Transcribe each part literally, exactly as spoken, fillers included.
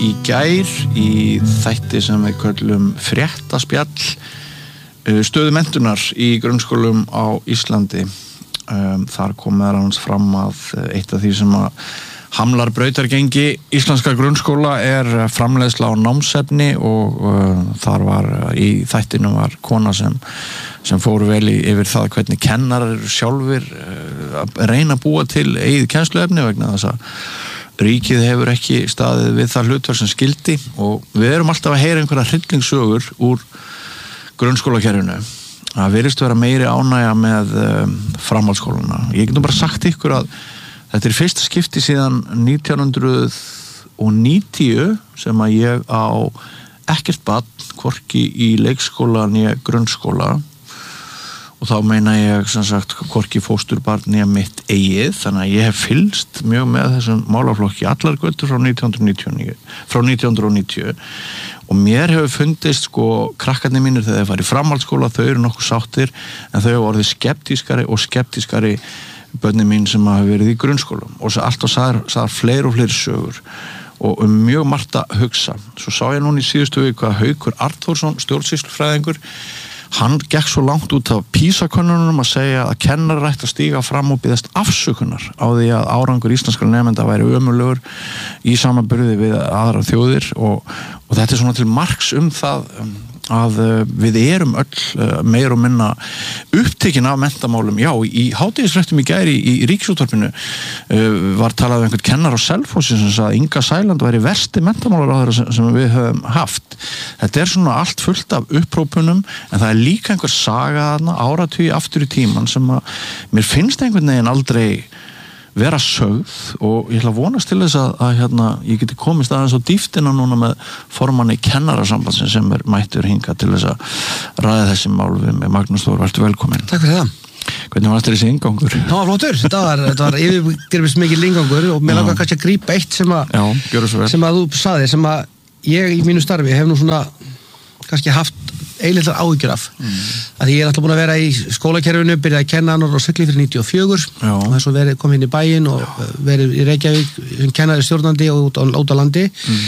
í gær í þætti sem við köllum fréttaspjall stöðu menntunar í grunnskólum á Íslandi. Um, þar kom meðal annars fram að eitt af því sem að hamlar brautargengi íslenska grunnskóla er framleiðsla á námsefni og uh, þar var í þættinu var kona sem, sem fór vel í, yfir það hvernig kennarar eru sjálfir uh, að reyna að búa til eigið kennsluefni vegna þess að ríkið hefur ekki staðið við það hlutverk sem skildi og við erum alltaf að heyra einhverja hryllingssögur úr grunnskólakerfinu. Það virðist vera meiri ánægja með um, framhaldsskólana. Ég get nú bara sagt ykkur að þetta er fyrsta skipti síðan nítján hundruð níutíu sem að ég á ekkert barn, hvorki í leikskóla né grunnskóla og þá meina ég sem sagt hvorki fósturbarn né mitt eigið, þannig að ég hef fylgst mjög með þessum málaflokki allar götur frá nítján hundruð níutíu og níu, frá nítján hundruð níutíu og mér hefur fundist sko krakkarnir mínir þegar þeir fara í framhaldsskóla, þau eru nokkuð sáttir en þau eru orðið skeptískari og skeptískari börnin mín sem hafa verið í grunnskólum og alltaf sagðar, sagðar fleiri og fleiri sögur og um mjög margt að hugsa. Svo sá ég núna í síðustu viku að Haukur Arnþórsson, stjórnsýslufræðingur, hann gekk svo langt út af PISA-könnunum að segja að kennarar ættu að stíga fram og biðjast afsökunar á því að árangur íslenskra nemenda væri ömurlegur í samanburði við aðrar þjóðir og, og þetta er svona til marks um það um, að við erum öll meir og minna upptekin af menntamálum. Já, í hádegisfréttum í gær í, í Ríkisútvarpinu uh, var talað um einhvern kennar á Selfossi sem sagði að Inga Sæland væri versti menntamálaráðherra sem, sem við höfum haft. Þetta er svona allt fullt af upprópunum en það er líka einhver saga þarna áratugi aftur í tíman sem að mér finnst einhvern veginn aldrei vera sögð og ég ætla að vonast til þess að, að hérna, ég geti komist aðeins á dýftina núna með formanni kennarasambandsins sem er mættur hingað til þess að ræða þessi mál við með Magnús Þór, vertu velkominn. Takk fyrir það. Hvernig var þessi inngangur? Það var flottur, þetta var, þetta var yfirgripist mikil inngangur og mér langar kannski að grípa eitt sem að, Já, sem að þú sagði, sem að ég í mínu starfi hef nú svona kannski haft eilitlar áhyggjur af mm. að því ég er alltaf búin að vera í skólakerfinu, byrjaði að kenna hann á Sigli fyrir níutíu og fjögur Já. Og þess að verið kom inn í bæinn og Já. Verið í Reykjavík, kennaði stjórnandi og út á, út á landi mm.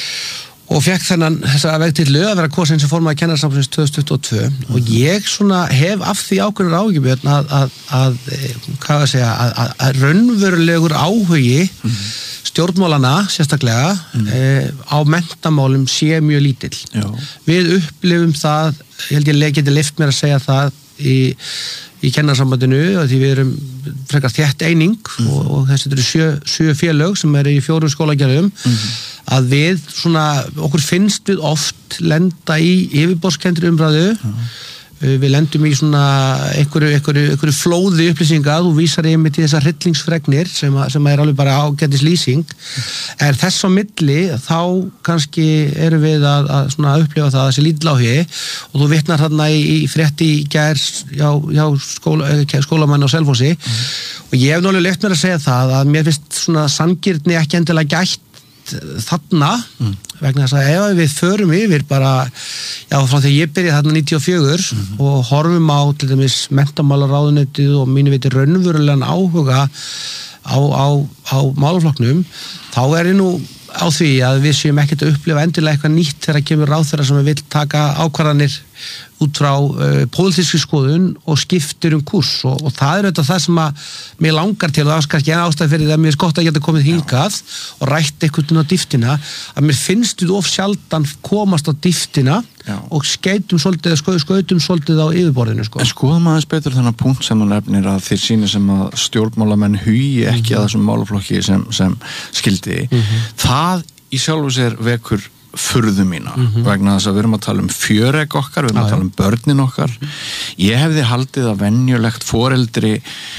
og fekk þennan þessa vegtillu að vera kosin sem formaði kennarasambandsins tvö þúsund tuttugu og tvö mm. og ég svona hef af því ákveðnar áhyggjur að, að, að, hvað að segja, að, að, að raunverulegur áhugi mm. stjórnmálana sérstaklega mm. eh, á menntamálum sé mjög lítill. Já. Við upplifum það, ég held ég geti leyft mér að segja það í, í kennarsambandinu því við erum frekar þétt eining mm. og, og þessi eru sjö, sjö félög sem eru í fjórum skólagerðum mm. að við svona, okkur finnst við oft lenda í yfirborðskendri umræðu mm. við lendum í svona einhverju, einhverju, einhverju flóði upplýsinga, þú vísar einmitt í þessar hryllingsfregnir sem, að, sem að er alveg bara ágætis lýsing er þess á milli þá kannski erum við að, að svona upplifa það þessi lítill áhugi og þú vitnar þarna í, í frétti í gær hjá, hjá skóla, skólamanni á Selfossi mm. og ég hef náttúrulega leyft mér að segja það að mér finnst svona sanngirni ekki endilega gætt þarna mm. vegna þess að ef við förum yfir bara já frá því ég byrjaði þarna níutíu og fjögur mm-hmm. og horfum á til dæmis menntamálaráðuneytið og mínu viti raunverulegan áhuga á, á, á málaflokknum þá er ég nú á því að við séum ekkert að upplifa endilega eitthvað nýtt þegar kemur ráðherra sem við vil taka ákvarðanir út frá uh, pólitískri skoðun og skiptir um kúrs og, og það er auðvitað það sem að mér langar til og það er kannski en ástæð fyrir það að mér er gott að geta komið hingað Já. Og rætt eitthvað á dýftina að mér finnst við of sjaldan komast á dýftina Já. Og skeitum svolítið, sko, skautum svolítið á yfirborðinu sko. En skoðum aðeins betur þennan punkt sem þú nefnir að þeir sýnir sem að stjórnmálamenn hugi ekki mm-hmm. að þessum málaflokki sem, sem skildi mm-hmm. það í sjálfu sér vekur furðu mína mm-hmm. vegna þess að við erum að tala um fjöreg okkar, við erum ah, að tala um börnin okkar ég hefði haldið að venjulegt foreldri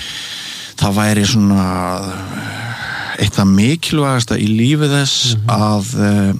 það væri svona eitt af mikilvægasta í lífi þess mm-hmm. að uh,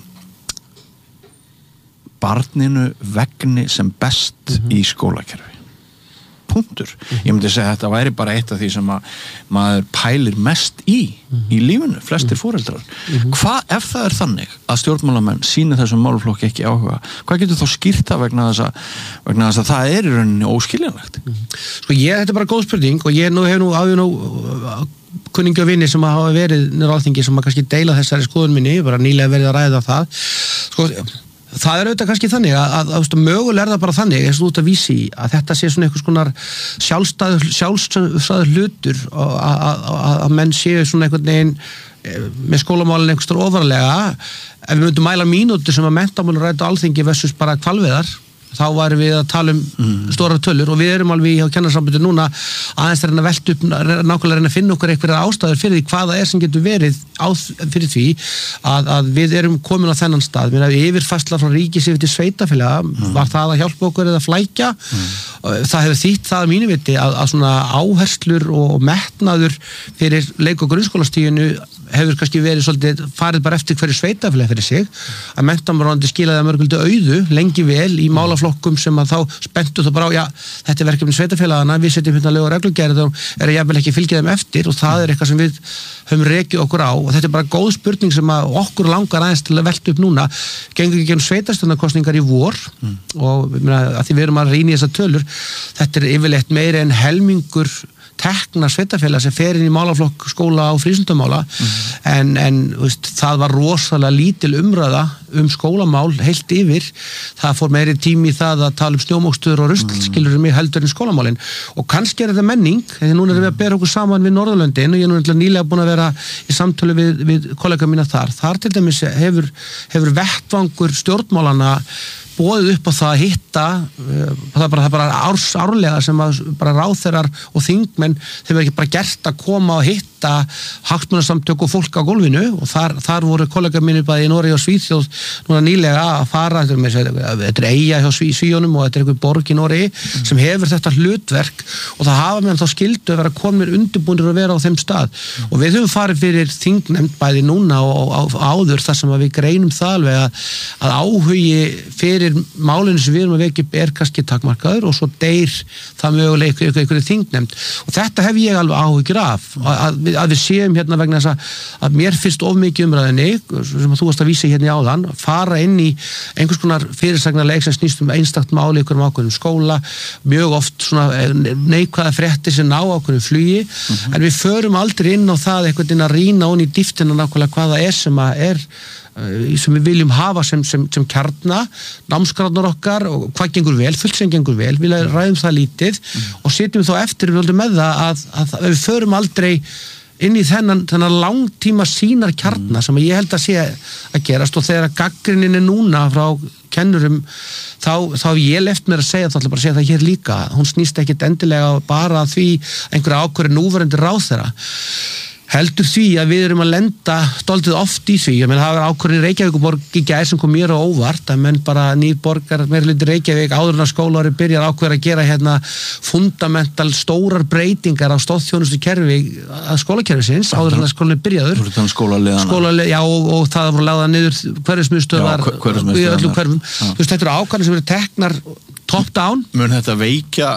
barninu vegni sem best mm-hmm. í skólakerfi punktur. Mm-hmm. Ég myndi segja að þetta væri bara eitt af því sem að maður pælir mest í mm-hmm. í lífinu, flestir mm-hmm. foreldrar. Mm-hmm. Hvað ef það er þannig að stjórnmálamenn sýni þessum málaflokki ekki áhuga? Hvað getur þá skýrt það vegna þess að, vegna þess að það er í rauninni óskiljanlegt? Mm-hmm. Sko ég, þetta er bara góð spurning og ég nú hef nú áður nú kunningi og vinni sem hafa verið niður á Alþingi sem að kannski deila þessari skoðun minni, bara nýlega verið að ræða það sko, það er auðvitað kannski þannig að, að, að mögulega er það bara þannig eins og út að vísi að þetta sé svona einhvers konar sjálfstæður, sjálfstæður hlutur að, að, að, að menn séu svona einhvern veginn með skólamálinn einhvers stór ofarlega ef við myndum mæla mínútur sem að menntamálinn ræða á Alþingi versus bara hvalveiðar þá varum við að tala um mm. stóra tölur og við erum alveg hjá kennarasambandi núna aðeins að reyna að velta upp nákvæmlega reyna að finna okkur einhverjar ástæður fyrir því hvaða er sem getur verið á, fyrir því að, að við erum komin á þennan stað mér að yfirfærsla frá ríkis yfir til sveitafélaga mm. var það að hjálpa okkur eða flækja mm. það hefur þýtt það að mínu viti að, að svona áherslur og metnaður fyrir leik- og grunnskólastíginu hefur kannski verið svolítið farið bara eftir hverju sveitafélag fyrir sig að menntamálaráðuneytið skilaði að mörguldu auðu lengi vel í málaflokkum sem að þá spenntu það bara á, já, þetta er verkefni sveitafélagana, við setjum hérna lög og reglugerð og erum jafnvel ekki fylgja þeim eftir og það er eitthvað sem við höfum rekið okkur á og þetta er bara góð spurning sem að okkur langar aðeins til að velta upp núna gengur ekki genum sveitarstjórnarkosningar í vor mm. og mena, að því við erum að rýna í þessar tölur þetta er yfirleitt meira en helmingur tekna sveitafélag sem fer inn í málaflokk skóla og frístundamála mm. en, en veist, það var rosalega lítil umræða um skólamál heilt yfir, það fór meiri tími í það að tala um snjómókstöður og rusl mm. skilur mig heldur en skólamálin og kannski er þetta menning, þegar núna erum við að bera okkur saman við Norðurlöndin og ég er núna nýlega búin að vera í samtölu við, við kollega mína þar, þar til dæmis hefur, hefur vettvangur stjórnmálana boðið upp á það að hitta það er bara, það er bara árs, árlega sem að bara ráðherrar og þingmenn þeir verður ekki bara gert að koma og hitta hagsmunasamtök og fólk á gólfinu og þar, þar voru kollega mínir bæði í Noregi og Svíþjóð núna nýlega að fara þetta er eyja hjá Sví, Svíjónum og þetta er einhver borg í Noregi mm. sem hefur þetta hlutverk og það hafa meðan þá skildu að vera komnir undirbúnir að vera á þeim stað mm. og við höfum farið fyrir þingnefnd bæði núna og, og, og áður þar sem að við greinum það alveg að, að áhugi fyrir málinu sem við erum að vekja upp er kannski takmarkaður og svo deyr það mögulega ykkur, ykkur þingnefnd og þetta hef ég alveg áhyggjur af að við, að við séum hérna vegna þess að, að mér finnst of mikið umræðinni sem þú varst að vísa hérna í áðan fara inn í einhvers konar fyrirsagnarleik sem snýst um einstakt máli ykkur um ákveðnum skóla mjög oft svona neikvæða fréttir sem ná ákveðnum flugi mm-hmm. en við förum aldrei inn á það einhvern veginn að rýna onni í dýftina nákvæmlega hvað það er sem að er sem við viljum hafa sem, sem, sem kjarna námsgráðnar okkar og hvað gengur vel, fullt sem gengur vel við ræðum það lítið mm. og sitjum þá eftir við með það að, að, að við förum aldrei inn í þennan, þennan langtíma sínar kjarna mm. sem ég held að sé að gerast og þegar gagnrýnin er núna frá kennurum þá, þá hef ég left mér að segja það ætla bara að segja það hér líka hún snýst ekkit endilega bara að því einhverja ákvörði núverandi ráðherra heldur því að við erum að lenda stoltið oft í því, ég meina það var ákvörðin Reykjavíkurborg í gær sem kom mér á óvart að menn bara nýborgar meirluti Reykjavík áður en að skólaári byrjar ákveður að gera hérna fundamental stórar breytingar á stóðþjónustu kerfi að skólakerfisins áður en að skólinni byrjaður skólaleiðana já og, og það voru lagðað niður hverfismiðstöðar í öllum hverfum þú veist þetta eru ákvarðanir sem eru teknar top down mun þetta veikja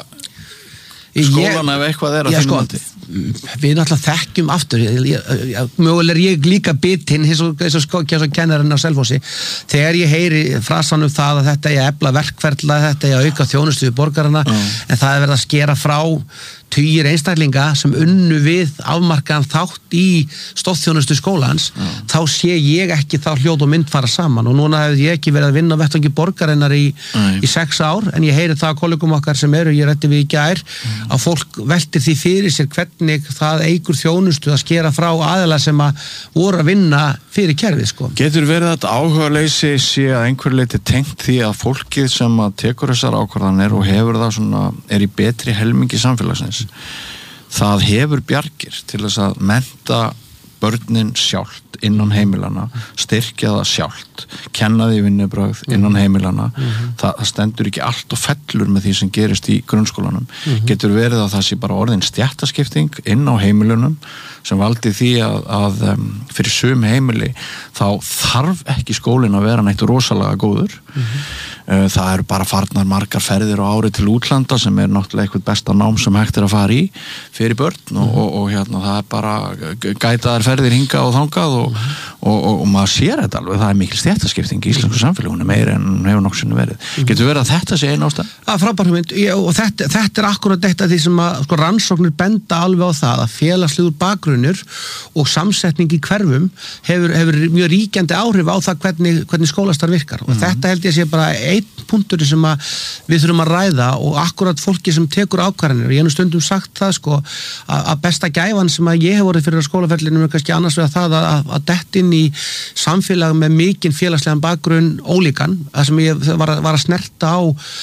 skólana ef eitthvað er að finna þetta við náttúrulega þekkjum aftur ég, ég, mögulega er ég líka bitinn eins og, eins og kennarinn á Selfossi þegar ég heyri frasan um það að þetta er að efla verkferla, þetta er að auka þjónustu við borgarana mm. en það er verið að skera frá tugir einstaklinga sem unnu við afmarkaðan þátt í stóðþjónustu skólans mm. þá sé ég ekki þá hljóð og mynd fara saman og núna hefði ég ekki verið að vinna vettvangi borgarinnar í, mm. í sex ár en ég heyri það að kollegum okkar sem eru, ég rætti við í gær mm. að fólk veltir því fyrir sér hvernig það eigur þjónustu að skera frá aðila sem að voru að vinna fyrir kerfið sko. Getur verið þetta áhugaleysi sé að einhver leiti tengt því að fólkið sem að tekur þessar ákvarðanir og hefur það svona, er í betri helmingi samfélagsins það hefur bjargir til þess að mennta börnin sjálft innan heimilana, styrkja það sjálft, kenna því vinnubrögð innan heimilana, mm-hmm. það, það stendur ekki allt og fellur með því sem gerist í grunnskólanum, mm-hmm. getur verið að það sé bara orðin stéttaskipting inn á heimilunum sem valdi því að, að um, fyrir sum heimili þá þarf ekki skólinn að vera neitt rosalega góður mm-hmm. uh, það eru bara farnar margar ferðir á ári til útlanda sem er náttúrulega eitthvað besta nám sem hægt er að fara í fyrir börn mm-hmm. og, og, og hérna það er bara gætaðar ferðir hingað og þangað og, mm-hmm. og, og, og maður sér þetta alveg, það er mikil stéttaskipting í íslensku samfélaginu meira en hún hefur nokkuð verið. Mm. Getur verið að þetta sé einn ástæða? Það er frábær hugmynd, og þetta, þetta er akkurat eitt af því sem að sko, rannsóknir benda alveg á það að félagslegur bakgrunnur og samsetning í hverfum hefur, hefur mjög ríkjandi áhrif á það hvernig, hvernig skólastarf virkar. Og mm. þetta held ég sé bara einn punktur sem að við þurfum að ræða og akkurat fólki sem tekur ákvarðanir. Ég hef nú stundum sagt það sko að besta gæfan sem að ég hef vorið fyrir skólaferlinu er kannski annars vegar það að, að dett inn í samfélag með mikinn félagslegan bakgrunn ólíkan, það sem ég var, var að snerta á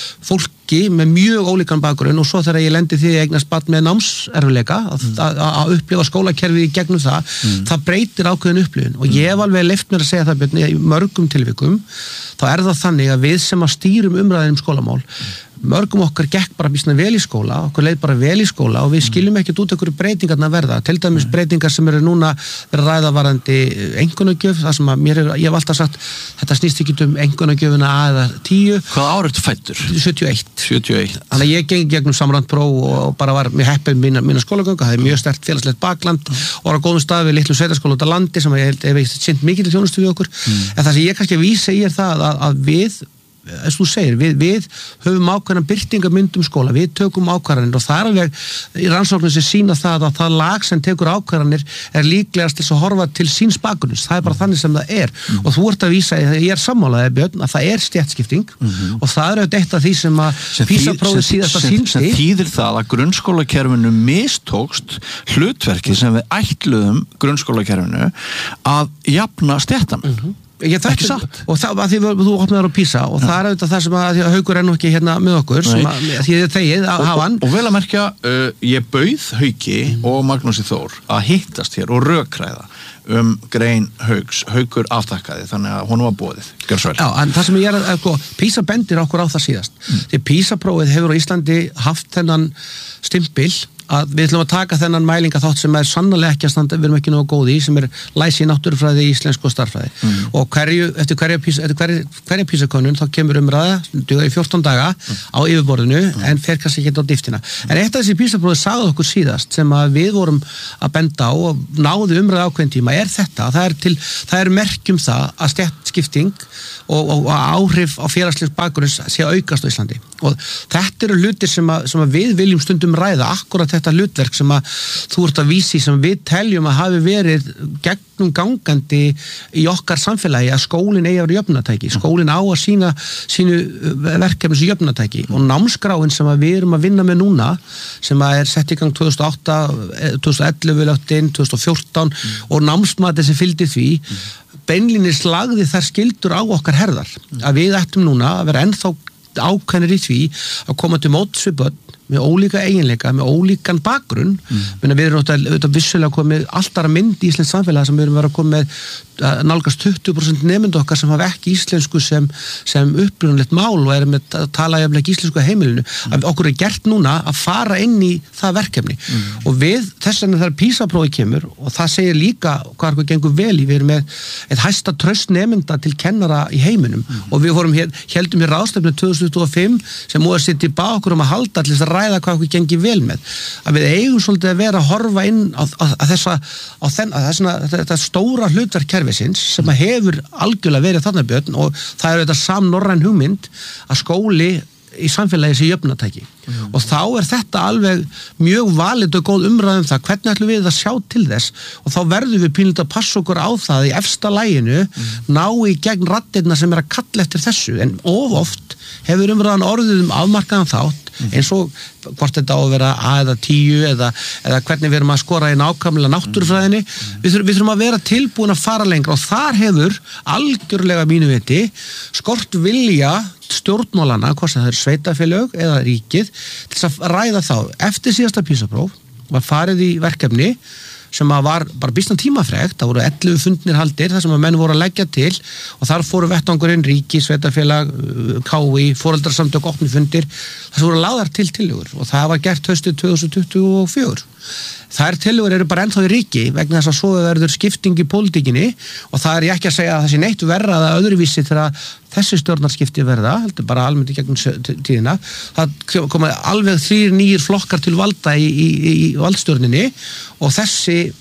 fólki með mjög ólíkan bakgrunn og svo þegar ég lendi því að eignast barn með námserfileika að, mm. að, að upplifa skólakerfið í gegnum það, mm. það breytir ákveðin upplifun og ég hef alveg leyft mér að segja það Björn, í mörgum tilvikum þá er það þannig að við sem að stýrum umræðin um skólamál mörgum okkar gekk bara býsna vel í skóla, okkur leið bara vel í skóla og við skiljum ekkert út einhverju breytingarna að verða, til dæmis breytingar sem eru núna verið ræða varandi einkunnagjöf, það sem að mér er, ég hef alltaf sagt þetta snýst ekki um einkunnagjöfuna A eða tíu. Hvað ár ertu fæddur? sjötíu og eitt. sjötíu og eitt. Þannig að ég geng gegnum samræntpróf og bara var mér heppið mína, mína skólagöngu, það er mjög sterkt félagslegt bakland og var á góðum stað við litlum sveitaskóla út á landi sem ég hef sinnt mikið til þjónustu við okkur, mm. en það sem ég kannski vísa í er það að, að við eins og þú segir, við, við höfum ákveðna birtingamyndum skóla, við tökum ákvarðanir og það er alveg í rannsóknum sem sína það að það lag sem tekur ákvarðanir er líklegast til að horfa til síns bakgrunns, það er bara þannig sem það er mm. og þú ert að vísa, ég er sammálaðið Björn, að það er stéttskipting mm-hmm. og það er auðvitað eitt af því sem að PISA-prófið síðasta sýndi. Sem þýðir það að grunnskólakerfinu mistókst hlutverkið sem við ætluðum grunnskólakerfinu að jafna stéttana. Mm-hmm. Ég, ekki satt og það var því þú opnaður á PISA og ja. Það er auðvitað það sem að Haukur er nú ekki hérna með okkur sem að, því þið þegið að hafa hann og, og vel að merkja, uh, ég bauð Hauki mm. og Magnúsi Þór að hittast hér og rökræða um grein Hauks, Haukur aftakkaði þannig að hún var boðið, gjör svo vel. Já, en það sem ég er að, sko, PISA bendir okkur á það síðast mm. því PISA-prófið hefur á Íslandi haft þennan stimpil að við ætlum að taka þennan mælingaþátt sem er sannarlega ekki að standa, við erum ekki nógu góði í sem er læsi náttúrufræði, íslensku og starffræði mm. og hverju, eftir hverja PISA, eftir hverja, hverja PISA-könnun þá kemur umræða, dugar í fjórtán daga mm. á yfirborðinu mm. en fer kannski ekki á dýftina. En eitt af þessi PISA-prófið sagði okkur síðast sem að við vorum að benda á og náðu umræða ákveðin tíma er þetta, það er, til, það er merkjum það að stéttskipting og, og, og áhrif á félagslegs bakgrunns sé að aukast á Íslandi og þetta eru hlutir sem að, sem að við viljum stundum ræða, akkurat þetta hlutverk sem að þú ert að vísi sem við teljum að hafi verið gegnum gangandi í okkar samfélagi að skólinn eigi að vera jöfnunartæki, skólinn á að sína sínu verkefni sem jöfnunartæki og námskráin sem að við erum að vinna með núna sem að er sett í gang tvö þúsund og átta, tvö þúsund og ellefu lögtin, tvö þúsund og fjórtán mm. og námsmatið sem fylgdi því mm. beinlínis lagði þær skyldur á okkar herðar mm. að við ættum núna að vera ennþá ákveðnir í því að koma til móts við börn með ólíka eiginleika, með ólíkan bakgrunn mm. Menna, við erum auðvitað vissulega komið alltaf að mynd í íslensk samfélag sem við erum verið að koma með nálgast tuttugu prósent nemendur okkar sem hafa ekki íslensku sem, sem upprunalegt mál og erum með að tala jafnlega ekki íslensku heimilinu mm. að okkur er gert núna að fara inn í það verkefni mm. og við þess vegna þegar PISA-prófið kemur og það segir líka hvað okkur gengur vel í, við erum með eitt hæsta traust nemenda til kennara í heiminum mm. og við vorum hér, heldum hér ráðstefnu tvö þúsund tuttugu og fimm sem múið að sitja í bá okkur um að halda til þess að ræða hvað okkur gengur vel með að við eigum svolítið að vera að horfa inn á, á, á þessa á þenn, að þessna, þetta stóra hlutverkkerfisins sem að hefur algjörlega verið þarna Björn og það er þetta samnorræn hugmynd að skóli í samfélagi sé jöfnunartæki mm. og þá er þetta alveg mjög valid og góð umræðum það hvernig ætlum við að sjá til þess og þá verðum við pínlega að passa okkur á það í efsta laginu mm. ná í gegn raddirna sem er að kalla eftir þessu en of oft hefur umræðan orðið um afmarkaðan þátt mm. eins og hvort þetta á að vera A eða tíu eða, eða hvernig við erum að skora í nákvæmlega náttúrufræðinni mm. við, þurfum, við þurfum að vera tilbúin að fara lengra og þar hefur algjörlega mínu viti skort vilja stjórnmálana, hvort það er sveitafélög eða ríkið, til þess að ræða þá eftir síðasta PISA-próf var farið í verkefni sem að var bara býsna tímafrekt, það voru ellefu fundnir haldir þar sem að menn voru að leggja til og þar fóru vettvangurinn, ríki, sveitafélag K I, foreldrasamtök, opni fundir þar sem voru lagðar til tillögur og það var gert haustið tvö þúsund tuttugu og fjögur. Þær tillögur eru bara ennþá í ríki vegna þess að svo verður skipting í pólitíkinni og það er ég ekki að segja að það sé neitt verra eða öðruvísi þegar þessi stjórnarskipti verða, heldur bara almennt í gegnum tíðina, það koma alveg þrír nýjir flokkar til valda í, í, í valdstjórninni og þessi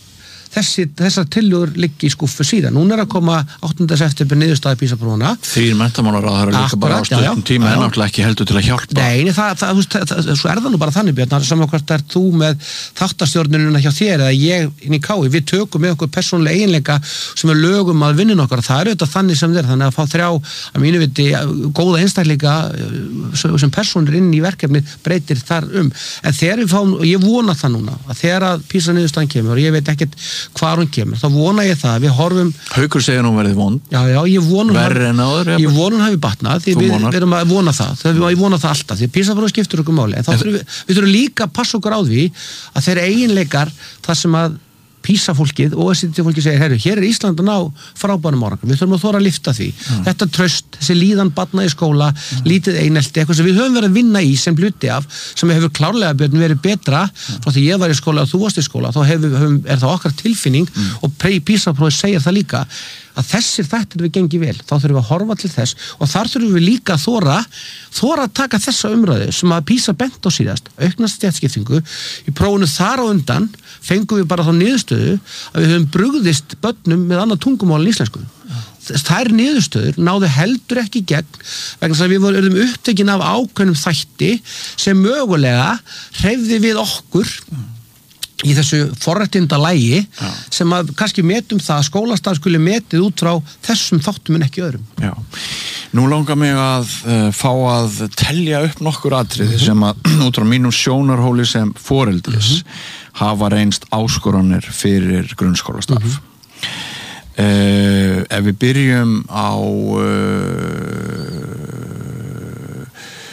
þessi, þessar tillögur liggi í skúffu síðan. Núna er að koma áttunda september niðurstaða PISA-prófana. Þrír menntamálaráðherrar líka bara á stuttum tíma en náttúrulega ekki heldur til að hjálpa. Nei, það, það, það, það, svo er það nú bara þannig, Björn, saman hvort er þú með þáttastjórnununa hjá þér eða ég inn í K I, við tökum með okkur persónulega eiginleika sem er lögum að vinna okkar. Það er auðvitað þannig sem þeir, þannig að fá þrjá að mínu viti góða einstakleika sem persónur inn í verkefni breytir þar um. En þegar við fáum, og ég vona það núna, að þegar að PISA-niðurstaðan kemur og ég veit ekkert hvar hún kemur, þá vona ég það að við horfum. Haukur segir nú verið vond. Já, já, ég vona verri en áður. Ég vona hún hafi batnað, því við, við erum að vona það. Þegar við vona það alltaf, því PISA-prófið skiptir okkur máli. En þá þurfum við, við þurfum líka að passa okkur á því að þeir eiginleikar þar sem að PISA-fólkið og O E C D-fólkið segir, herru, hér er Ísland að ná frábærum árangri, við þurfum að þora að lyfta því. Mm. Þetta traust, þessi líðan barna í skóla, mm. lítið einelti, eitthvað sem við höfum verið að vinna í sem hluti af, sem hefur klárlega Björn verið betra, mm. frá því ég var í skóla og þú varst í skóla, þá hefur, hefum, er það okkar tilfinning mm. og PISA-prófið segir það líka, að þessir þættir við gengi vel, þá þurfum við að horfa til þess og þar þurfum við líka að þora þora að taka þessa umræðu sem að PISA bent á síðast, aukna stéttaskiptingu í prófunu þar á undan fengum við bara þá niðurstöðu að við höfum brugðist börnum með annað tungumál en íslensku. Þær niðurstöður náðu heldur ekki gegn vegna þess að við vorum upptekin af ákveðnum þætti sem mögulega hreyfði við okkur í þessu forréttinda lægi Já. Sem að kannski metum það að skólastarf skuli metið út frá þessum þáttum en ekki öðrum. Já. Nú langar mig að uh, fá að telja upp nokkur atriði mm-hmm. sem að út frá mínum sjónarhóli sem foreldris mm-hmm. hafa reynst áskoranir fyrir grunnskólastarf. Mm-hmm. uh, ef við byrjum á uh,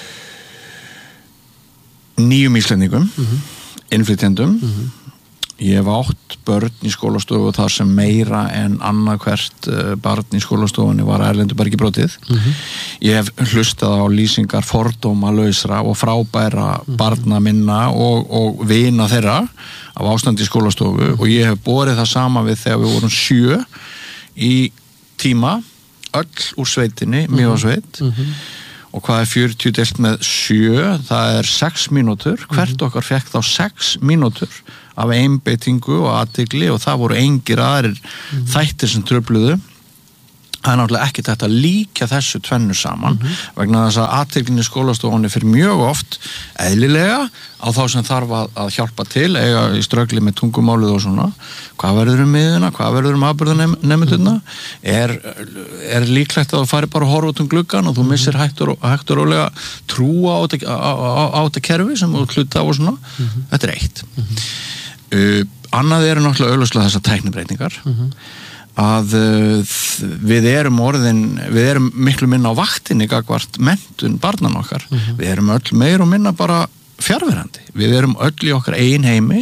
nýjum Íslendingum mm-hmm. innflytjendum mm-hmm. ég hef átt börn í skólastofu þar sem meira en annað hvert barn í skólastofunni var erlendu bergi brotið mm-hmm. ég hef hlustað á lýsingar fordóma lausra og frábæra mm-hmm. barna minna og, og vina þeirra af ástandi í skólastofu mm-hmm. og ég hef borið það sama við þegar við vorum sjö í tíma öll úr sveitinni, mm-hmm. Mývatnssveit mm-hmm. og hvað er fjörutíu deilt með sjö, það er sex mínútur, hvert okkar fekk þá sex mínútur af einbeitingu og athygli og það voru engir aðrir mm-hmm. þættir sem trufluðu. Það er náttúrulega ekki þetta að líka þessu tvennu saman mm-hmm. vegna þess að athyglinni í skólastofunni fyrir mjög oft eðlilega á þá sem þarf að, að hjálpa til eiga í ströggli með tungumálið og svona hvað verður um miðuna, hvað verður um afburðanemynduna er, er líklegt að þú fari bara að horfa út um gluggan og þú missir hægt og, hægt og rólega trúa á þetta, á, á, á þetta kerfi sem þú hluta á og svona mm-hmm. þetta er eitt mm-hmm. uh, annað eru náttúrulega augljóslega þessar tæknibreytingar mm-hmm. að uh, við erum orðin, við erum miklu minna á vaktinni gagvart menntun barnan okkar. Mm-hmm. Við erum öll meir og minna bara fjarverandi. Við erum öll í okkar eigin heimi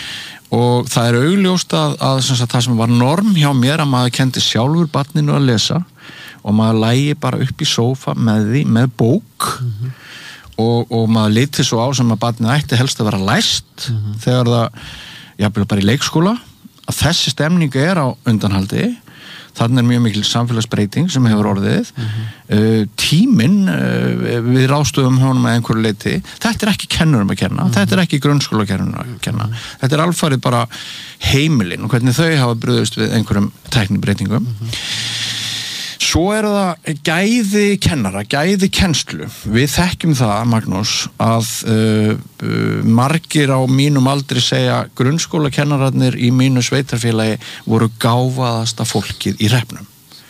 og það er augljóst að, að sem sagt, það sem var norm hjá mér að maður kendi sjálfur barninu að lesa og maður lægi bara upp í sófa með því, með bók mm-hmm. og, og maður liti svo á sem að barninu ætti helst að vera læst mm-hmm. þegar það, jafnvel bara í leikskóla að þessi stemning er á undanhaldi þannig er mjög mikil samfélagsbreyting sem hefur orðið mm-hmm. uh, tíminn uh, við ráðstöfum honum að einhverju leyti þetta er ekki kennurum að kenna mm-hmm. þetta er ekki grunnskólakennurum að kenna mm-hmm. þetta er alfarið bara heimilin og hvernig þau hafa brugðist við einhverjum tæknibreytingum mm-hmm. Svo er það gæði kennara, gæði kennslu. Við þekkjum það, Magnús, að uh, uh, margir á mínum aldri segja grunnskólakennararnir í mínu sveitarfélagi voru gáfaðasta fólkið í hreppnum.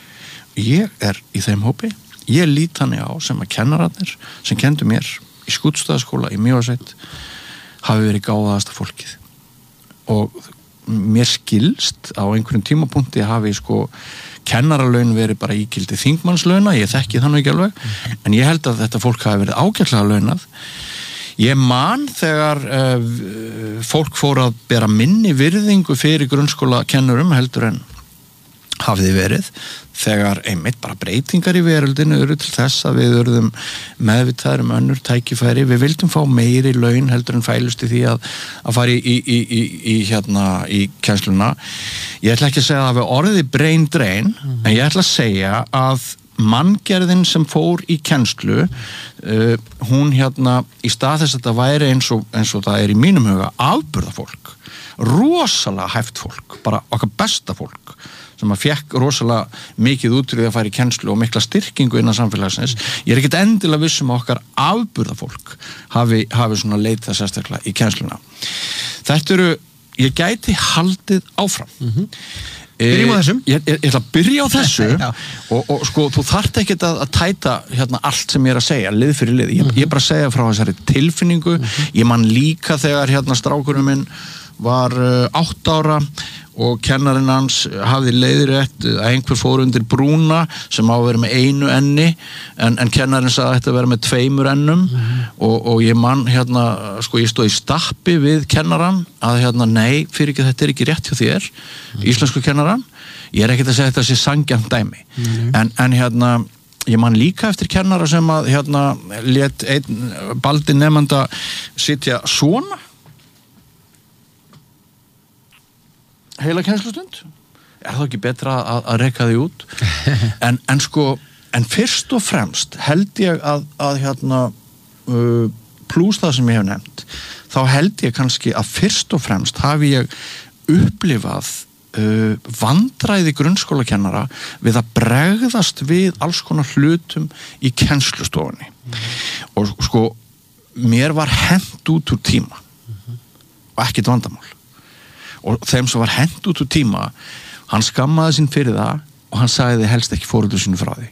Ég er í þeim hópi. Ég lít þannig á sem að kennararnir sem kendu mér í Skútustaðaskóla í Mývatnssveit hafi verið gáfaðasta fólkið. Og mér skilst á einhverjum tímapunkti hafi sko kennaralaun verið bara ígildi þingmannslauna, ég þekki þannig ekki alveg, mm. en ég held að þetta fólk hafi verið ágætlega launað. Ég man þegar uh, fólk fór að bera minni virðingu fyrir grunnskólakennurum heldur en hafði verið, þegar einmitt bara breytingar í veröldinu eru til þess að við verðum meðvitaðir um önnur tækifæri, við vildum fá meiri laun heldur en fælust í því að, að fara í, í, í, í, í, hérna, í kennsluna. Ég ætla ekki að segja að það við orðið brain drain, mm-hmm. en ég ætla að segja að manngerðin sem fór í kennslu uh, hún hérna í stað þess að þetta væri eins og, eins og það er í mínum huga afburðafólk, rosalega hæft fólk, bara okkar besta fólk sem að fekk rosalega mikið útrúið að fara í kennslu og mikla styrkingu innan samfélagsins. Ég er ekkert endilega vissum að okkar afburðafólk hafi, hafi svona leitað sérstaklega í kennsluna. Þetta eru, ég gæti haldið áfram. Mm-hmm. Byrjum á þessum. Ég, ég, ég ætla að byrja á þessu og, og sko, þú þarft ekkert að, að tæta hérna allt sem ég er að segja, lið fyrir lið. Ég, mm-hmm. ég bara segja frá þessari tilfinningu. Mm-hmm. Ég man líka þegar hérna strákurinn minn var uh, átt ára og kennarinn hans hafði leiðrétt að einhver fór undir brúna sem á að vera með einu enni en, en kennarinn sagði að þetta vera með tveimur ennum mm-hmm. og, og ég man hérna, sko ég stóð í stappi við kennarann að hérna nei, fyrir ekki þetta er ekki rétt hjá þér, mm-hmm. íslensku kennarann, ég er ekkert að segja þetta sé sanngjarnt dæmi, mm-hmm. en, en hérna ég man líka eftir kennara sem að hérna lét einn baldi nemanda sitja svona heila kennslustund, er það ekki betra að, að reka því út en, en sko, en fyrst og fremst held ég að, að hérna uh, plús það sem ég hef nefnt, þá held ég kannski að fyrst og fremst hafi ég upplifað uh, vandræði grunnskólakennara við að bregðast við alls konar hlutum í kennslustofunni mm. og sko mér var hent út úr tíma mm-hmm. og ekkert vandamál og þeim sem var hent út úr tíma hann skammaði sín fyrir það og hann sagði helst ekki foreldrar sínu frá því.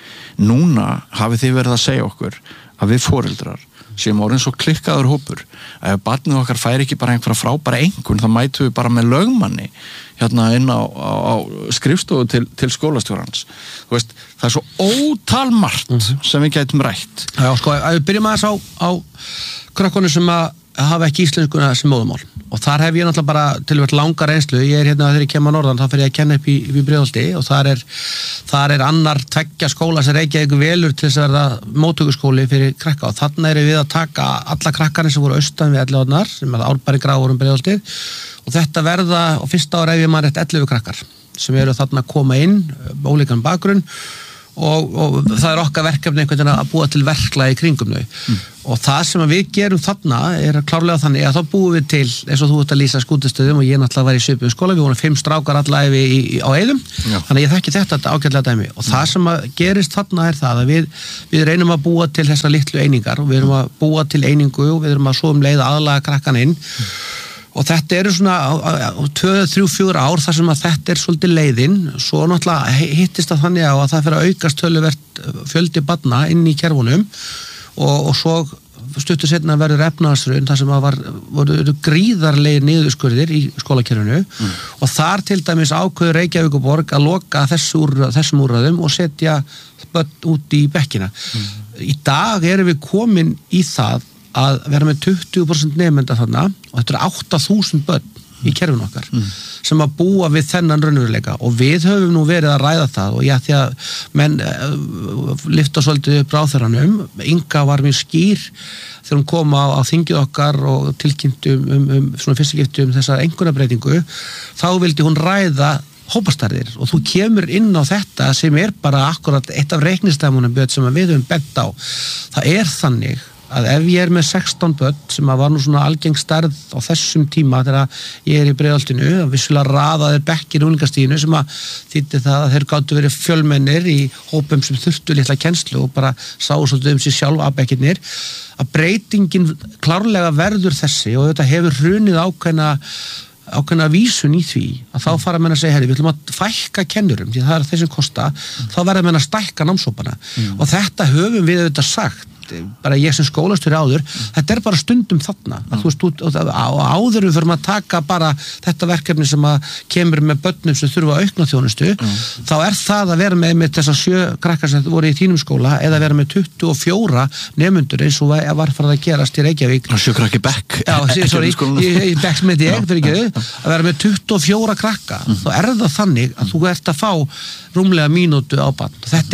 Núna hafið þið verið að segja okkur að við foreldrar sem orðin svo klikkaður hópur að ef barnið okkar fær ekki bara einhverja frábæra einkunn þá mætum við bara með lögmanni hérna inn á, á, á skrifstofu til, til skólastjórans. Þú veist, það er svo ótalmargt mm-hmm. sem við gætum rætt. Já, sko, að við byrjum aðeins á, á krakkonum sem að hafa ekki íslenskuna sem móðumál og þar hef ég náttúrulega bara til að vera langa reynslu, ég er hérna þegar ég kem að norðan þá fer ég að kenna upp í, upp í Breiðholti og þar er, þar er annar tveggja skóla sem Reykjavík velur til þess að verða móttökuskóli fyrir krakka og þarna erum við að taka alla krakkarnir sem voru austan við ellefu sem er Árbæri, Gráur um Breiðholti og þetta verða á fyrsta ára ef ég maður rétt ellefu krakkar sem eru þarna að koma inn ólíkan bakgrunn Og, og það er okkar verkefni einhvern veginn að búa til verklag í kringum þau mm. og það sem við gerum þarna er klárlega þannig að þá búum við til eins og þú ert að lýsa skútustöðum og ég náttúrulega var í svipuðum skóla, við vorum fimm strákar allavega í, í, á Eiðum, Já. Þannig að ég þekki þetta ágætlega dæmi og það sem að gerist þarna er það að við, við reynum að búa til þessar litlu einingar og við erum að búa til einingu og við erum að svo um leið aðlaga krakkan inn mm. og þetta eru svona tvö, þrjú, fjögur ár þar sem að þetta er svolítið leiðin svo náttúrulega hittist það þannig á að það fyrir að aukast töluvert fjöldi barna inn í kerfunum og, og svo stuttu setna verður efnahagshrun þar sem að var, voru gríðarlegir niðurskurðir í skólakerfinu mm. og þar til dæmis ákveður Reykjavíkurborg að loka þessu úr, þessum úrræðum og setja börn út í bekkina. Mm. Í dag erum við komin í það að vera með tuttugu prósent nemenda þarna og þetta er átta þúsund börn í kerfinu okkar mm. sem að búa við þennan raunveruleika og við höfum nú verið að ræða það og ég því að menn uh, lyfta svolítið upp ráðherranum, Inga var mjög skýr þegar hún kom á, á þingið okkar og tilkynntum um, um svona fyrstskipti um þessa einkunnabreitingu þá vildi hún ræða hópastærðir og þú kemur inn á þetta sem er bara akkurat eitt af reiknistæmunum sem við höfum bent á. Það er þannig að ef ég er með sextán börn sem að var nú svona algeng stærð á þessum tíma þegar ég er í Breiðholtinu að vissulega raðaðir bekkir í unglingastiginu sem að þýddi það að þeir gátu verið fjölmennir í hópum sem þurftu litla kennslu og bara sáu svolítið um sig sjálf að bekkirnir að breytingin klárlega verður þessi og þetta hefur hrunið ákveðna ákveðna vísun í því að þá fara menn að segja, herri, við ætlum að fækka kennurum því það er þeir sem kosta, mm. þá verður menn að stækka námshópana mm. og þetta höfum við auðvitað sagt bara ég sem skólastjóri áður mm. þetta er bara stundum þarna mm. að þú veist, út, á, áður við fyrir að taka bara þetta verkefni sem að kemur með börnum sem þurfa að aukna þjónustu mm. þá er það að vera með, með þessar sjö krakkar sem voru í þínum skóla eða vera með tuttugu og fjóra nemendur eins og var farið að gerast í Reykjavík sjö krakki bekk já, sorry, í bekk með ég fyrir ekki að vera með tuttugu og fjóra krakka mm. þá er það þannig að þú ert að fá rúmlega mínútu á barn þetta er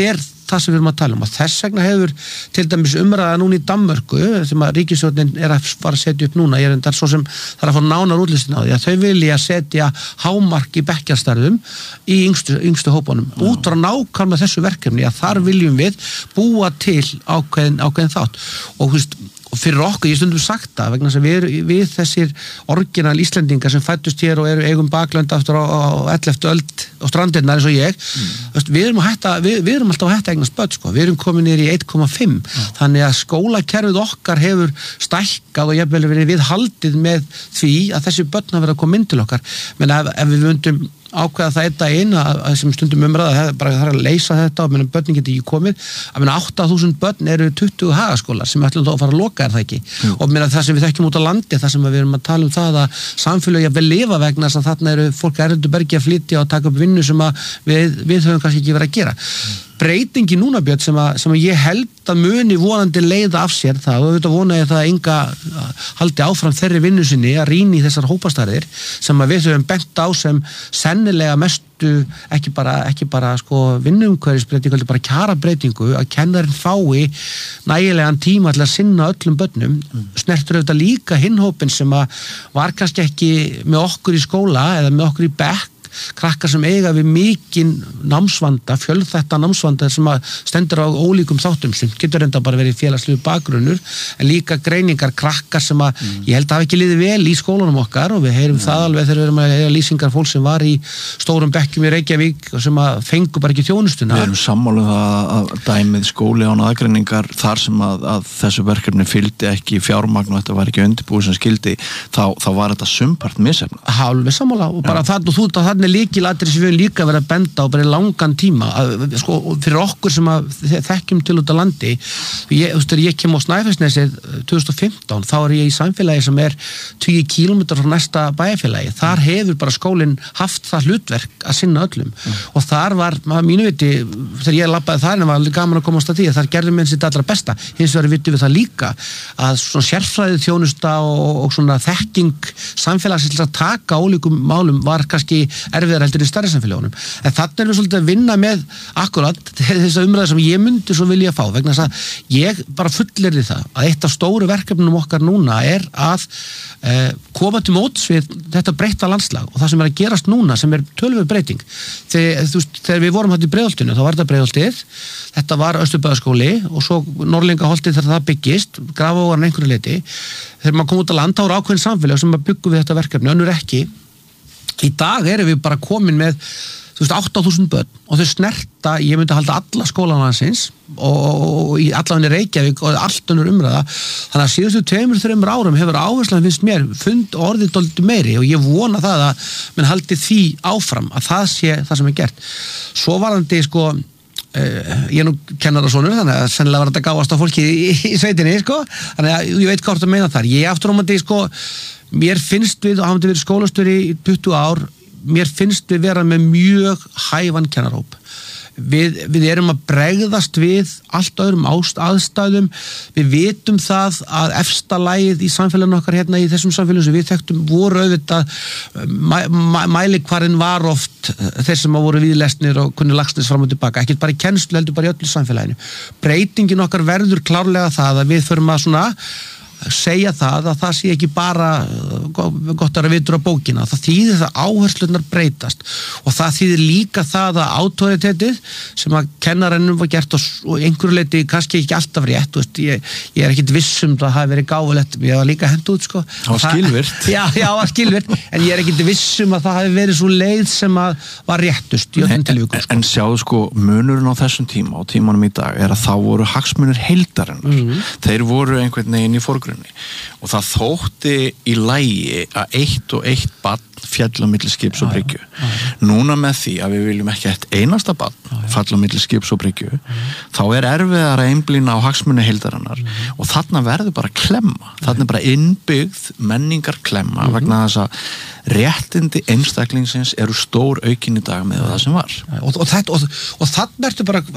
það sem við erum að tala um og þess vegna hefur til dæmis umræða núna í Danmörku sem að ríkisstjórnin er að fara að setja upp núna, ég er endar svo sem það er að fá nánar útlistin á því að þau vilja setja hámark í bekkjarstarfum í yngstu, yngstu hópunum Já. Út frá nákvæmlega þessu verkefni að þar viljum við búa til ákveðin, ákveðin þátt og þú veist og fyrir okkur, ég stundum sagt það vegna þess að við, við þessir orginal Íslendingar sem fættust hér og eru eigum baklönd aftur á, á elleftu öld og strandirnar eins og ég mm. við, erum hætta, við, við erum alltaf að hætta eignast börn sko. Við erum komin niður í eitt komma fimm mm. þannig að skólakerfið okkar hefur stækkað og jafnvel verið við haldið með því að þessi börn hafa verið að koma inn til okkar menn ef, ef við vundum ákveða það eitt daginn að þessum stundum umræða það bara það er að leysa þetta og menn börnin geti ekki komið að menn átta þúsund börn eru tuttugu hagaskólar sem ætlum þá að fara að loka er það ekki Jú. Og menn það sem við þekkjum út á landi það sem við erum að tala um það að samfélagi að vel lifa vegna þess að þarna eru fólk erlendu bergi að flytja og taka upp vinnu sem að við, við höfum kannski ekki verið að gera mm. breytingi núna Björn sem að, sem að ég held að muni vonandi leiða af sér það og auðvitað vona ég það að enga haldi áfram þeirri vinnu sinni að rýni í þessar hópastærðir sem að við höfum bent á sem sennilega mestu ekki bara, ekki bara sko vinnumhverfisbreytingu, heldur bara kjarabreytingu að kennarinn fái nægilegan tíma til að sinna öllum börnum mm. snertur auðvitað líka hinn hópinn sem að var kannski ekki með okkur í skóla eða með okkur í bekk krakkar sem eiga við mikinn námsvanda, fjölþætta námsvanda sem að stendur á ólíkum þáttum sem getur enda bara verið félagslegu bakgrunnur en líka greiningar krakkar sem að mm. ég held að hafa ekki liðið vel í skólanum okkar og við heyrum mm. það alveg þegar við erum að heyra lýsingar fólk sem var í stórum bekkjum í Reykjavík og sem að fengu bara ekki þjónustuna. Við erum sammála um það að dæmið skóli án aðgreiningar þar sem að, að þessu verkefni fylgdi ekki fjármagn og þetta var ekki undirbúið sem skildi þá, þá var þetta sumpart misefna. Hálfið sammála og bara það og þú þannig líkilatri sem við líka verið að benda á bara í langan tíma að, sko, fyrir okkur sem að þekkjum til út á landi ég, þú veist, ég kem á Snæfellsnesið tvö þúsund og fimmtán, þá er ég í samfélagi sem er tugi kílómetrar frá næsta bæjarfélagi, þar hefur bara skólinn haft það hlutverk að sinna öllum mm. og þar var, maður mínu viti þegar ég labbaði þar, en var alveg gaman að komast að því að þar gerðum við sitt allra besta, hins vegar vitum við það líka að svona sérfræðið þjónusta og, og svona þekking samfélagsins að taka ólíkum málum var kannski erfiðar heldur í stærri samfélagunum. En þannig erum við svolítið að vinna með akkurat þess að umræða sem ég myndi svo vilja fá vegna þess að ég bara fullyrði það að eitt af stóru verkefnum okkar núna er að eh, koma til móts við þetta breytta landslag og það sem er að gerast núna sem er töluvert breyting. Þegar, þú veist, þegar við vorum hægt í Breiðholtinu þá var þetta Breiðholtið, þetta var Austurbæjarskóli og svo Norðlingaholtið þegar það byggist, Grafavogarinn einhverju leyti. Þegar maður kom út á land þá var ákveðin samfélag sem byggum við þetta verkefni, önnur ekki. Í dag erum við bara komin með þú veist, átta þúsund börn og þau snerta, ég myndi að halda alla skólanlandsins og, og, og í allavegni Reykjavík og allt önnur umræða þannig að síðustu tveimur, þreimur árum hefur áherslan finnst mér fund orðið dálítið meiri og ég vona það að menn haldi því áfram að það sé það sem er gert. Svo varðandi sko Uh, ég er nú kennarasonur þannig að sennilega var þetta gáast á fólki í, í, í sveitinni sko, þannig að ég veit hvað þú meina þar ég aftur á mandi sko mér finnst við, og hafum við verið skólastöri í tuttugu ár, mér finnst við vera með mjög hæfan kennarhóp við, við erum að bregðast við allt öðrum ást, aðstæðum við vitum það að efsta lagið í samfélaginu okkar hérna í þessum samfélagum sem við þekktum voru auðvitað mæ, mæ, mælikvarinn var oft þeir sem voru viðlesnir og kunni lagsnes fram og tilbaka, ekkert bara í kennslu heldur bara í öllu samfélaginu. Breytingin okkar verður klárlega það að við förum að svona segja það að það sé ekki bara gott að vitur á bókina, það þýðir það áherslunar breytast og það þýðir líka það að autoritetið sem að kennarannum var gert og einhverju leiti kannski ekki alltaf rétt veist, ég, ég er ekkit vissum það hafi verið gáfulegt, ég var líka hent út sko. Það var skilvirt já, já, var skilvirt en ég er ekkit vissum að það hafi verið svo leið sem að var réttust í öllum tilvikum sko. En sjáðu sko, munurinn á þessum tíma og tímanum í dag er að þá voru hagsmunir heildarinnar mm. þeir voru einhvern veginn í forgrunni og það þótti í lagi að eitt og eitt barn fjall á milli skips og bryggju. Núna með því að við viljum ekki eitt einasta barn falla á milli skips og bryggju, þá er erfiðar að einblína á hagsmuni heildarinnar og þarna verður bara klemma, þarna er bara innbyggð menningar klemma vegna þess að réttindi einstaklingsins eru stór aukin í dag með það sem var. Og, og, og, og, og þarna ertu bara,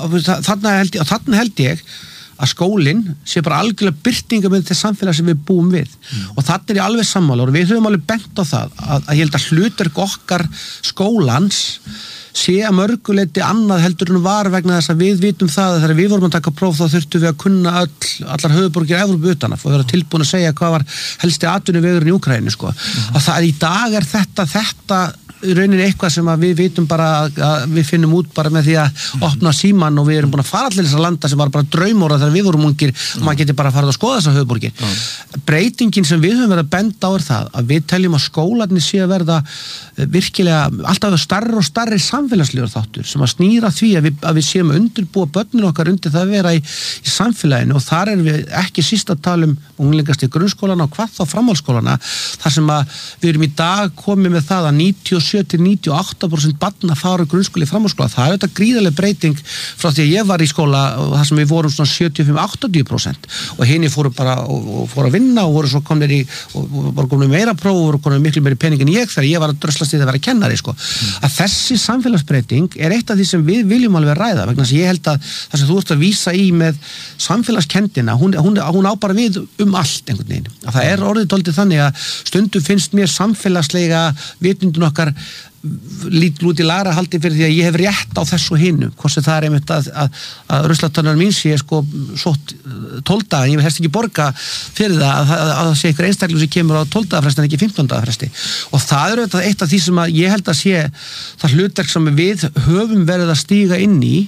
þarna held, þarna held ég að skólinn sé bara algjörlega byrtinga með þetta samfélag sem við búum við mm. og þannig er ég alveg sammála og við höfum alveg bent á það að, að ég held að hlutverk okkar skólans sé að mörguleiti annað heldur en var vegna þess að við vitum það að þegar við vorum að taka próf þá þurftum við að kunna öll, allar höfuðborgir Evrópu utan að vera tilbúin að segja hvað var helsti atvinnuvegurinn í Úkraínu sko. Mm-hmm. Að það í dag er þetta þetta í rauninni eitthvað sem að við vitum bara að við finnum út bara með því að opna síman og við erum búin að fara allir þessar landa sem var bara draumóra þegar við vorum ungir og maður geti bara farið að skoða þessar höfuðborgir. Mm. Breytingin sem við höfum verið að benda á er það að við teljum að skólarnir sé að verða virkilega alltaf starri og starri samfélagslegur þáttur sem að snýra því að við, að við séum að undirbúa börnin okkar undir það að vera í, í samfélaginu og þar erum við ekki síst að tala um unglingast í grunnskólana og hvað þá framhaldsskólana þar sem að við erum í dag komið með það að níutíu og sjö til níutíu og átta prósent barna fara grunnskóli í framhaldsskóla. Það er þetta gríðarleg breyting frá því að ég var í skóla og þar sem við vorum svona sjötíu og fimm til áttatíu prósent og hinni fóru bara og, og fóru að vinna og voru svo komnir í og, og voru komnir meira próf og voru komnir miklu meiri pening en ég þegar ég var að dröslast í það að vera kennari sko. Mm. Að þessi samfélagsbreyting er eitt af því sem við viljum alveg ræða vegna þess að ég held að það sem þú ert að vísa í með samfélagskendina, hún, hún, hún á bara við um allt einhvern veginn. Að það er orðið dálítið þannig að stundum finnst mér samfélagslega vitundin okkar lítil út í lagra haldi fyrir því að ég hef rétt á þessu hinu, hvort sem það er einmitt að, að, að ruslatunnar mín sé sko sótt tólfta, en ég vil helst ekki borga fyrir það að, að, að það sé ykkur einstaklega sem kemur á tólfta fresti en ekki fimmtánda fresti og það er auðvitað eitt af því sem að ég held að sé það hlutverk sem við höfum verið að stíga inn í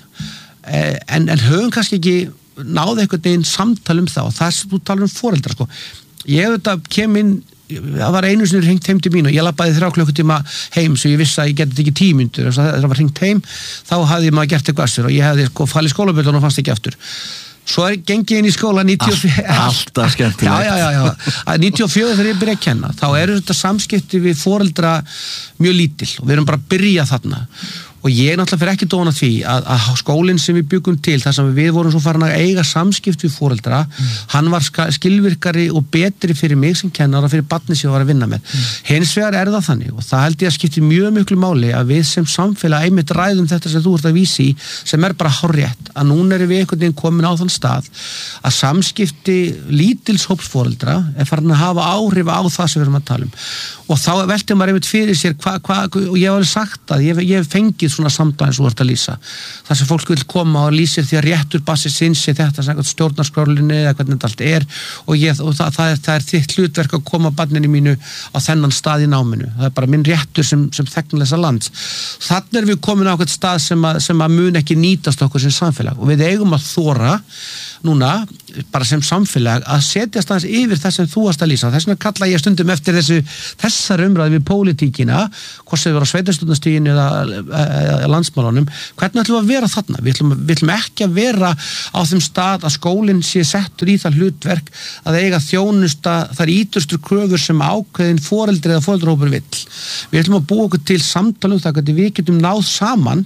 en, en höfum kannski ekki náði einhvern veginn samtal um það og það sem þú talar um foreldra sko. Ég auðvitað kem inn það var einu sinni hringt heim til mín og ég labbaði þrjá klukkutíma heim svo ég vissi að ég geti ekki tíu mínútur þegar það var hringt heim þá hafði maður gert eitthvað sér og ég hefði sko fallið skólaböllun og fannst ekki aftur svo er gengið inn í skóla níutíu og fjögur alltaf skemmtilegt já, já, já, já. Að níutíu og fjögur þegar ég byrja að kenna þá eru þetta samskipti við foreldra mjög lítil og við erum bara að byrja þarna og ég náttúrulega fyrir ekki dóna því að, að skólinn sem við byggum til þar sem við vorum svo farin að eiga samskipt við foreldra, mm. hann var skilvirkari og betri fyrir mig sem kennar og fyrir barnið sem ég var að vinna með. Mm. Hins vegar er það þannig og það held ég að skipti mjög miklu máli að við sem samfélag einmitt ræðum þetta sem þú ert að vísi í sem er bara hárrétt að núna erum við einhvern veginn komin á þann stað að samskipti lítils hóps foreldra er farin að hafa áhrif á það sem við erum að tala um og þá velti maður einmitt fyrir sér hva, hva, og ég hef alveg sagt að ég, ég hef fengið svona samtal eins og þú ert að lýsa þar sem fólk vil koma og lýsir því að réttur bassi sinns í þetta sem stjórnarskrálinni eða hvernig þetta allt er og, ég, og það, það, er, það er þitt hlutverk að koma barninu mínu á þennan stað í náminu það er bara minn réttur sem, sem þegnir þessa land þannig er við komin á eitthvað stað sem að, sem að mun ekki nýtast okkur sem samfélag og við eigum að þora núna bara sem samfélag að setjast aðeins yfir það sem þú varst að lýsa þess vegna kalla ég stundum eftir þessu þessar umræði við pólitíkina hvort sem við erum á sveitarstjórnarstiginu eða, eða landsmálunum hvernig ætlum við að vera þarna við ætlum, við ætlum ekki að vera á þeim stað að skólinn sé settur í það hlutverk að eiga þjónusta þar íturstur kröfur sem ákveðin foreldri eða foreldrahópur vill við ætlum að búa okkur til samtalum það hvernig við getum náð saman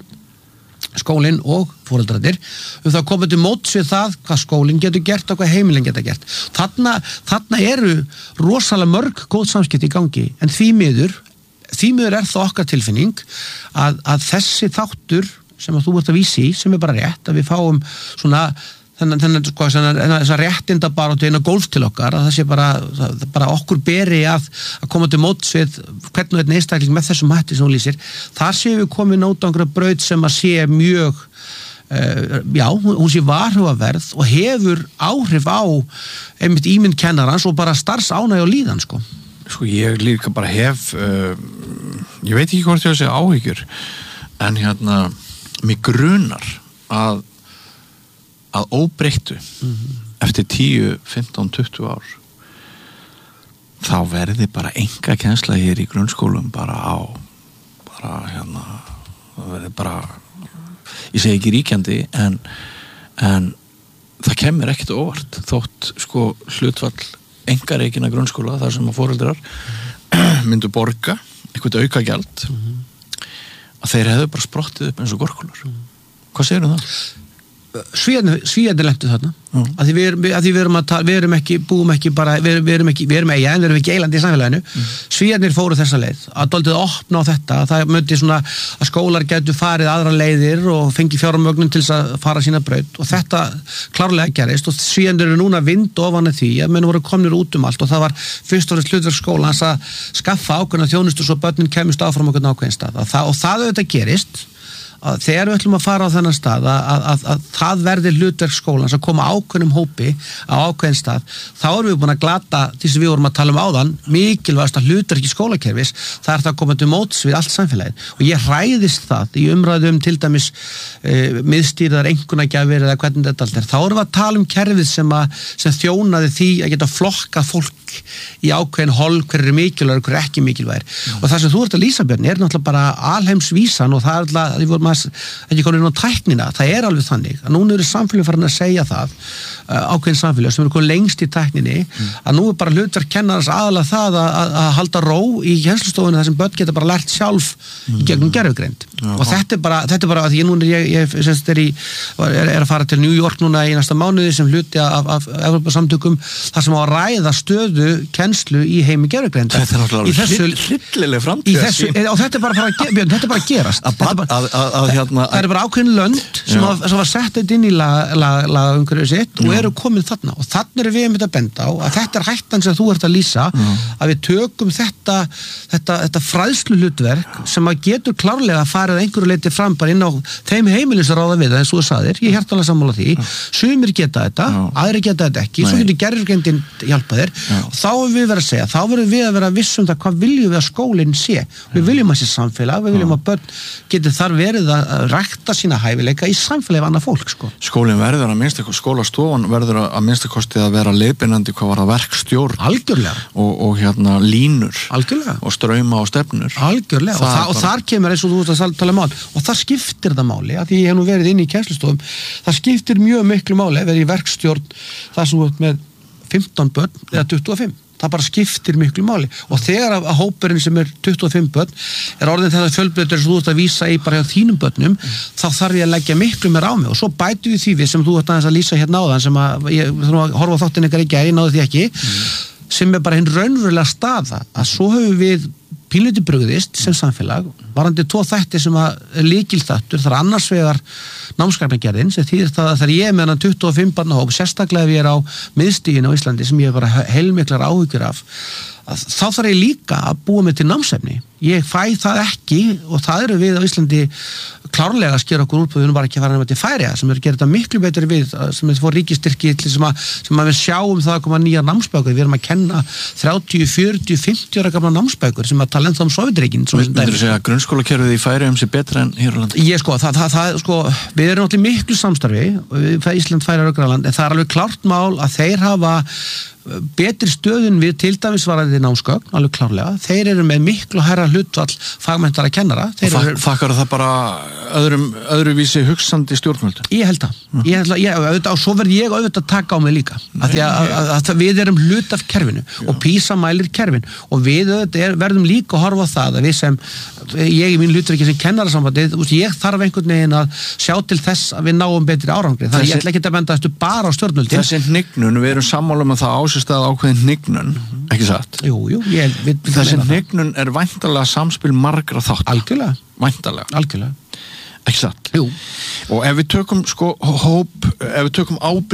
skólinn og foreldrarnir um það að koma til móts við það hvað skólinn getur gert og hvað heimilin getur gert þarna, þarna eru rosalega mörg góð samskipti í gangi en því miður því miður er það okkar tilfinning að, að þessi þáttur sem að þú ert að vísi sem er bara rétt að við fáum svona þennan, þennan, sko, þessa réttinda bara og eina gólf til okkar að það sé bara, það, bara okkur beri að, að koma til móts við hvernig þetta einstakling með þessum hætti sem hún lýsir þar séum við komin út á einhverja braut sem að sé mjög uh, já, hún sé varhugaverð og hefur áhrif á einmitt ímynd kennarans og bara starfsánægja og líðan sko Sko ég líka bara hef uh, ég veit ekki hvort ég á að segja áhyggjur en hérna mig grunar að að óbreyttu mm-hmm. eftir tíu, fimmtán, tuttugu ár þá verði bara enga kennsla hér í grunnskólum bara á bara hérna það verði bara ég segi ekki ríkjandi en, en það kemur ekkert óvart þótt sko hlutfall engareikina grunnskóla þar sem að foreldrar mm-hmm. myndu borga eitthvað aukagjald mm-hmm. að þeir hefðu bara sprottið upp eins og gorkular mm-hmm. hvað segir um það? Svíjarnir lentu þarna mm. að því við erum, að því við erum að tala, við erum ekki búum ekki bara, við, við erum ekki, við erum eiga en við erum ekki eilandi í samfélaginu mm. Svíjarnir fóru þessa leið, að dálítið opna á þetta það myndi svona að skólar getur farið aðra leiðir og fengi fjármögnun til þess að fara sína braut og þetta klárlega gerist og Svíjarnir eru núna vind ofan af því að menn voru komnir út um allt og það var fyrst og fremst hlutverk skólans að skaffa ákveðna þjónustu svo börnin kemust áfram okkur ákveðin stað og það, og það auðvitað gerist að þegar við ætlum að fara á þennan stað að, að, að, að það verði hlutverk skólans að koma ákveðnum hópi á ákveðin stað, þá erum við búin að glata því sem við vorum að tala um áðan, mikilvægast að hlutverki skólakerfis, það er það að koma til móts við allt samfélagið og ég hræðist það í umræðu um til dæmis uh, miðstýrðar einkunnagjafir eða hvernig þetta allt er, þá erum við að tala um kerfið sem, að, sem þjónaði því að geta flokkað fólk í ákveðin hol, hver er mikilvægur, hver er ekki mikilvægir mm. og það sem þú ert að lýsa Björn er náttúrulega bara alheimsvísan og það er alltaf, ég voru maður ekki komin inn á tæknina, það er alveg þannig að núna eru samfélög farin að segja það uh, ákveðin samfélög sem eru komið lengst í tækninni mm. að nú er bara hlutverk kennarans aðalega það að, að, að halda ró í kennslustofunni þar sem börn geta bara lært sjálf mm. í gegnum gervigreind og þetta er bara, þetta er bara að ég núna ég, ég, ég er, í, er, er að fara til New York núna í næsta mánuði sem hluti af, af Evrópusamtökum þar sem á að ræða stöðu kennslu í heimi gervigreind þetta er náttúrulega hryllileg framtíð og þetta er bara að gera, Björn, þetta er bara að gerast að, bara, að, að, að, hérna, það er bara ákveðin lönd sem, að, sem var sett þetta inn í lagaumhverfið sitt og eru komið þarna og þannig erum við með að benda á að þetta er hættan sem þú ert að lýsa já. Að við tökum þetta, þetta, þetta fræðslu hlutverk sem að getur klárlega að farið einhverju leiti fram bara inn á þeim heimilins að ráða við það eins og þú sagðir, ég er hjartanlega sammála því sumir geta þetta, já. Aðrir geta þetta ekki Nei. Svo getur gervigreindin hjálpa þér og þá erum við verið að segja, þá verðum við að vera vissum það hvað viljum við að skólinn sé við viljum að sé samfélag, við viljum að börn geti þar verið að rækta sína hæfileika í samfélagi af annað fólk sko. Skólinn verður að minnsta skólastofan verður að minnsta kosti að vera leiðbeinandi hvað var að verkstjórn algjörlega og, og hérna línur algjörlega og strauma og stefnur algjörlega og, það, og þar kemur eins og þú veist að tala um mál og það skiptir það máli að því ég hef nú verið inn í kennslustofum það skiptir mjög miklu máli að vera í verkstjórn það sem við með fimmtán börn eða tuttugu og fimm það bara skiptir miklu máli og þegar að, að hópurinn sem er tuttugu og fimm börn er orðin þetta fjölbreyttur sem þú ert að vísa í bara hjá þínum börnum mm. þá þarf ég að leggja miklu meira á mig og svo bætu við því við sem þú ert aðeins að lýsa hérna áðan sem að ég þarf að horfa á þáttinn ykkar í gær, ég náði því ekki mm. sem er bara hinn raunverulega staða að svo höfum við pínlítið brugðist sem samfélag varandi tvo þætti sem að lykilþættur þar annars vegar námsgagnagerðin sem þýðir það að þegar ég er með hann tuttugu og fimm barna hóp sérstaklega ef ég er á miðstiginu á Íslandi sem ég er bara heilmiklar áhyggjur af þá þarf ég líka að búa mig til námsefni ég fæ það ekki og það eru við á Íslandi klárlega að skera okkur úr við erum bara ekki að fara nefnir til Færeyja sem er að gera þetta miklu betur við sem er fór ríkistyrki sem að, sem að við sjáum það að koma nýja námsbækur við erum að kenna þrjátíu, fjörutíu, fimmtíu ára gamla námsbækur sem að tala ennþá um Sovétríkin Myndir þú segja að grunnskólakerfið í Færeyjum sé betra en hér á landi? Ég sko, það, það, það, sko við erum náttúrulega miklu samstarfi Ísland, Færeyjar og Grænland en það er alveg klárt mál að þeir hafa betri stöðun við til dæmis varðandi námsgögn, alveg klárlega þeir eru með miklu hærra hlutvall fagmenntara kennara Þak, Þakkar það bara öðrum, öðruvísi hugsandi stjórnvöld? Ég held það, mm. ég held að ég, auðvitað, og svo verð ég auðvitað að taka á mig líka Nei, að því að, að, að, að við erum hlut af kerfinu Já. Og PISA mælir kerfin og við auðvitað er, verðum líka að horfa á það að við sem, ég í mín hlutverki sem kennarasambandi, ég þarf einhvern veginn að sjá til þess að við náum betri árangri þannig ég ætla ekki að benda þessu bara á stjórnvöldin Þessi hnignun, við erum sammála um að það ásistað ákveðin hnignun, ekki satt? Jú, jú, ég við, við Þessi hnignun er væntanlega samspil margra þátt Algjörlega Væntanlega Algjörlega Ekki satt? Jú Og ef við tökum sko hóp, ef við tökum ábyrgð